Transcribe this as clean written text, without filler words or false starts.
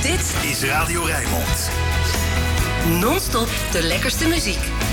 Dit is Radio Rijnmond. Non-stop de lekkerste muziek.